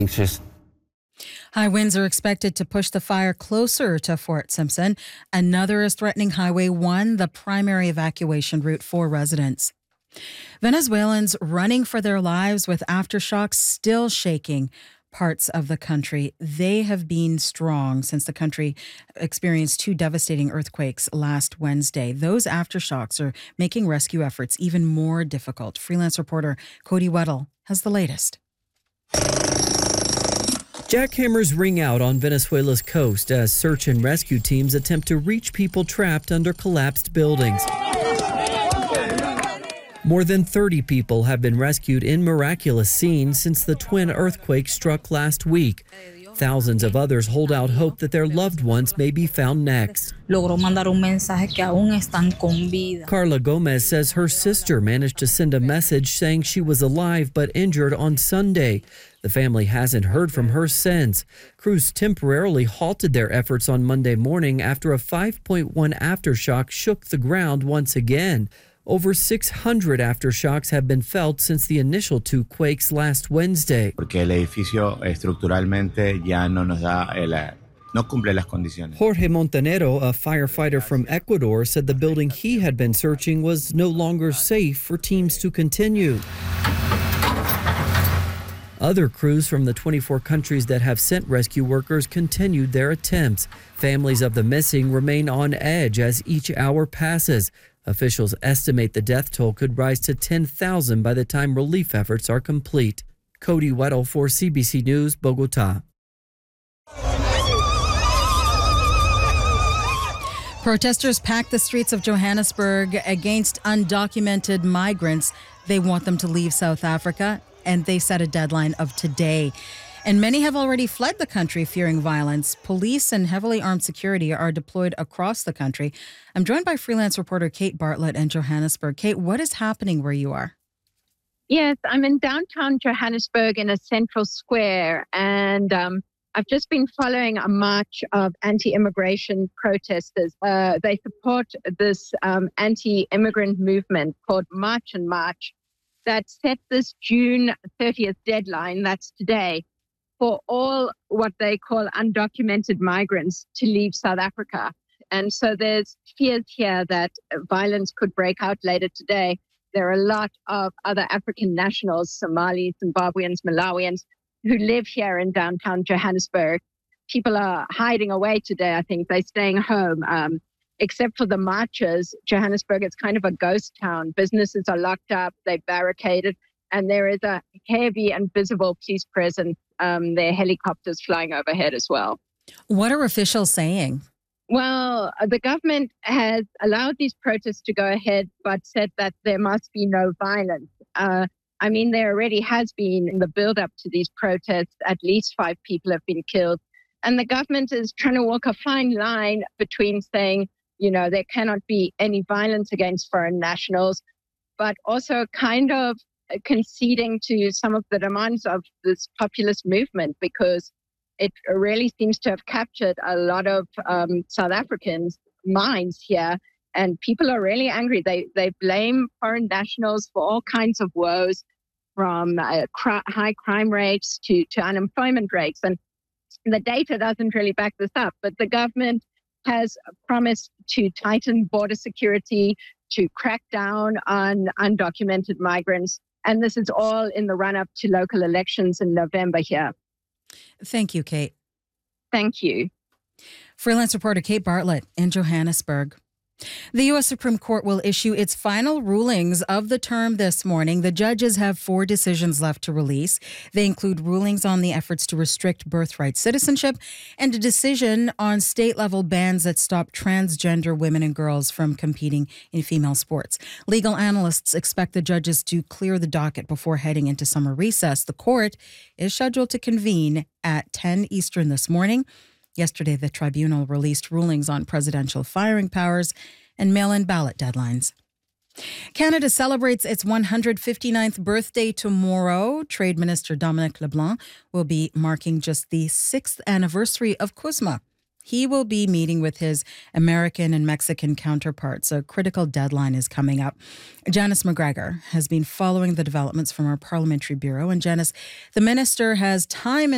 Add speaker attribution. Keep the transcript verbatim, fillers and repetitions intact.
Speaker 1: anxious.
Speaker 2: High winds are expected to push the fire closer to Fort Simpson. Another is threatening Highway one, the primary evacuation route for residents. Venezuelans running for their lives with aftershocks still shaking parts of the country. They have been strong since the country experienced two devastating earthquakes last Wednesday. Those aftershocks are making rescue efforts even more difficult. Freelance reporter Cody Weddle has the latest.
Speaker 3: Jackhammers ring out on Venezuela's coast as search and rescue teams attempt to reach people trapped under collapsed buildings. More than thirty people have been rescued in miraculous scenes since the twin earthquake struck last week. Thousands of others hold out hope that their loved ones may be found next.
Speaker 4: Logró mandar un mensaje que aún están con vida.
Speaker 3: Carla Gomez says her sister managed to send a message saying she was alive but injured on Sunday. The family hasn't heard from her since. Crews temporarily halted their efforts on Monday morning after a five point one aftershock shook the ground once again. Over six hundred aftershocks have been felt since the initial two quakes last Wednesday.
Speaker 5: Porque el edificio estructuralmente ya no nos da el, no cumple las condiciones.
Speaker 3: Jorge Montanero, a firefighter from Ecuador, said the building he had been searching was no longer safe for teams to continue. Other crews from the twenty-four countries that have sent rescue workers continued their attempts. Families of the missing remain on edge as each hour passes. Officials estimate the death toll could rise to ten thousand by the time relief efforts are complete. Cody Weddle for C B C News, Bogota.
Speaker 2: Protesters packed the streets of Johannesburg against undocumented migrants. They want them to leave South Africa, and they set a deadline of today. And many have already fled the country fearing violence. Police and heavily armed security are deployed across the country. I'm joined by freelance reporter Kate Bartlett in Johannesburg. Kate, what is happening where you are?
Speaker 6: Yes, I'm in downtown Johannesburg in a central square, and um, I've just been following a march of anti-immigration protesters. Uh, they support this um, anti-immigrant movement called March and March that set this June thirtieth deadline, that's today, for all what they call undocumented migrants to leave South Africa. And so there's fears here that violence could break out later today. There are a lot of other African nationals, Somalis, Zimbabweans, Malawians, who live here in downtown Johannesburg. People are hiding away today, I think. They're staying home. Um, except for the marchers, Johannesburg is kind of a ghost town. Businesses are locked up, they're barricaded, and there is a heavy and visible police presence. Um, there are helicopters flying overhead as well.
Speaker 2: What are officials saying?
Speaker 6: Well, the government has allowed these protests to go ahead, but said that there must be no violence. Uh, I mean, there already has been, in the build-up to these protests, at least five people have been killed. And the government is trying to walk a fine line between saying, you know, there cannot be any violence against foreign nationals, but also kind of conceding to some of the demands of this populist movement, because it really seems to have captured a lot of um, South Africans' minds here. And people are really angry. They they blame foreign nationals for all kinds of woes, from uh, cr- high crime rates to, to unemployment rates. And the data doesn't really back this up, but the government has promised to tighten border security, to crack down on undocumented migrants. And this is all in the run-up to local elections in November here.
Speaker 2: Thank you, Kate.
Speaker 6: Thank you.
Speaker 2: Freelance reporter Kate Bartlett in Johannesburg. The U S Supreme Court will issue its final rulings of the term this morning. The judges have four decisions left to release. They include rulings on the efforts to restrict birthright citizenship and a decision on state-level bans that stop transgender women and girls from competing in female sports. Legal analysts expect the judges to clear the docket before heading into summer recess. The court is scheduled to convene at ten Eastern this morning. Yesterday, the tribunal released rulings on presidential firing powers and mail-in ballot deadlines. Canada celebrates its one hundred fifty-ninth birthday tomorrow. Trade Minister Dominic LeBlanc will be marking just the sixth anniversary of CUSMA. He will be meeting with his American and Mexican counterparts. A critical deadline is coming up. Janice McGregor has been following the developments from our parliamentary bureau. And Janice, the minister has time and